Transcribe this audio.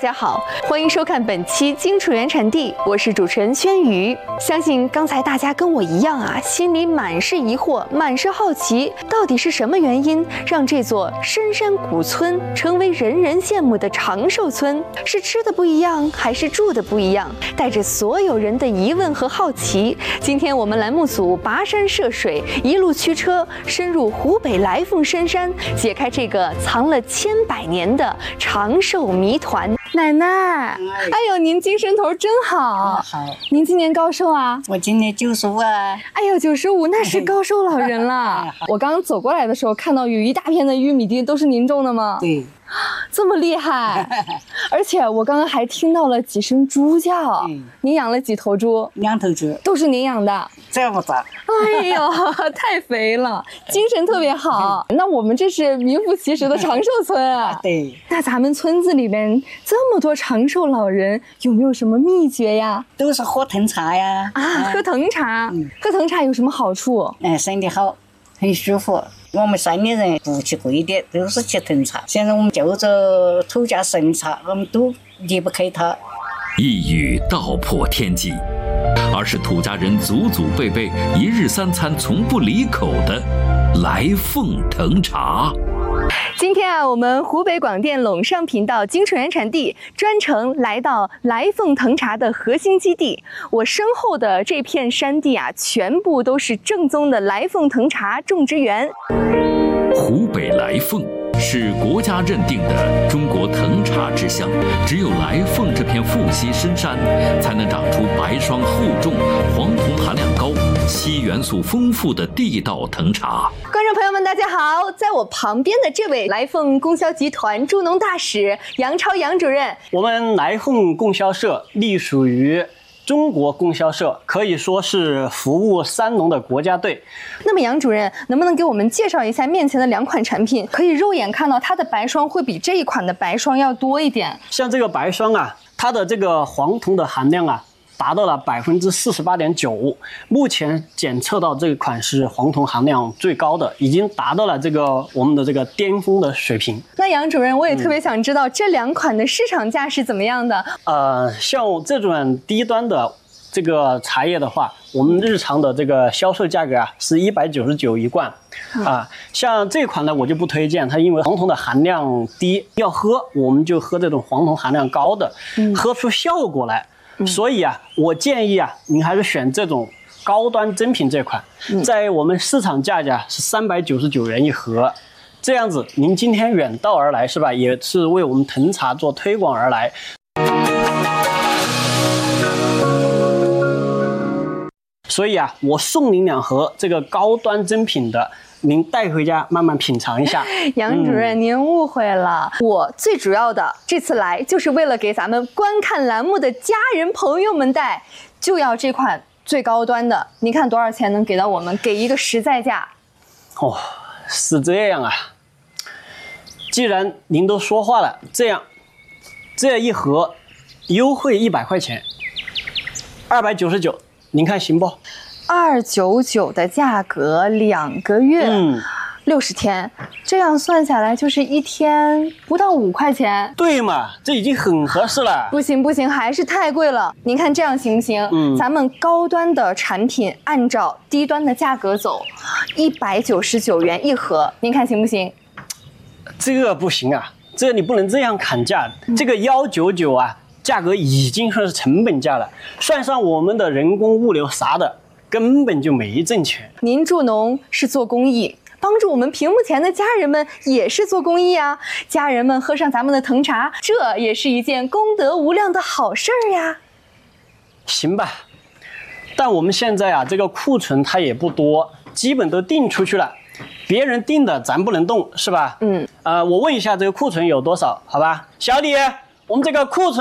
家好，欢迎收看本期《荆楚原产地》，我是主持人轩瑜。相信刚才大家跟我一样啊，心里满是疑惑，满是好奇，到底是什么原因让这座深山古村成为人人羡慕的长寿村？是吃的不一样，还是住的不一样？带着所有人的疑问和好奇，今天我们栏目组跋山涉水，一路驱车，深入湖北来凤深山，解开这个藏了100年的长寿谜团。奶奶，哎呦，您精神头真好。 好， 您今年高寿啊？ 我今年95啊。 哎呦，95那是高寿老人了。我刚刚走过来的时候，看到有一大片的玉米地，都是您种的吗？ 对， 这么厉害。而且我刚刚还听到了几声猪叫。您养了几头猪 2头猪， 都是您养的？ 这么大。 哎呦，太肥了，精神特别好。那我们这是名副其实的长寿村啊。 对。 那咱们村子里面这么多长寿老人，有没有什么秘诀呀？ 都是喝藤茶呀。 啊，喝藤茶。喝藤茶有什么好处？ 身体好，很舒服。我们山里人不吃贵的，都是吃藤茶。现在我们就着土家神茶，我们都离不开它。 一语道破天机，而是土家人祖祖辈辈一日3餐从不离口的来凤藤茶。 今天啊，我们湖北广电陇上频道荆楚原产地专程来到来凤藤茶的核心基地。我身后的这片山地啊，全部都是正宗的来凤藤茶种植园。 湖北来凤是国家认定的中国藤茶之乡，只有来凤这片富硒深山，才能长出白霜厚重、黄酮含量高、硒元素丰富的地道藤茶。 观众朋友们，大家好！在我旁边的这位来凤供销集团助农大使杨超杨主任。 我们来凤供销社隶属于中国供销社，可以说是服务三农的国家队。 那么杨主任能不能给我们介绍一下面前的2款产品？可以肉眼看到它的白霜会比这一款的白霜要多一点。 像这个白霜啊，它的这个黄酮的含量啊达到了48.9%，目前检测到这款是黄酮含量最高的，已经达到了我们的这个巅峰的水平。 那杨主任，我也特别想知道这2款的市场价是怎么样的？ 像这种低端的这个茶叶的话，我们日常的这个销售价格啊是199一罐。像这款呢我就不推荐，它因为黄酮的含量低，要喝我们就喝这种黄酮含量高的，喝出效果来。所以啊，我建议啊，您还是选这种高端珍品这款，在我们市场价格是399元一盒。这样子，您今天远道而来是吧？也是为我们藤茶做推广而来。所以啊，我送您2盒这个高端珍品的，您带回家慢慢品尝一下。 杨主任，您误会了，我最主要的这次来就是为了给咱们观看栏目的家人朋友们带，就要这款最高端的。您看多少钱能给到我们？给一个实在价。 哦，是这样啊。既然您都说话了，这一盒优惠100块钱，299。您看行不 ？299的价格，2个月，60天，这样算下来就是1天不到5块钱。 对嘛，这已经很合适了。 不行，还是太贵了。您看这样行不行？咱们高端的产品按照低端的价格走，199元一盒，您看行不行？ 这个不行啊，这个你不能这样砍价。这个199啊。价格已经算是成本价了，算上我们的人工物流啥的，根本就没挣钱。 您助农是做公益，帮助我们屏幕前的家人们也是做公益啊。家人们喝上咱们的藤茶，这也是一件功德无量的好事儿呀。 行吧，但我们现在啊，这个库存它也不多，基本都订出去了，别人订的咱不能动，是吧？我问一下这个库存有多少，好吧？小李，我们这个库存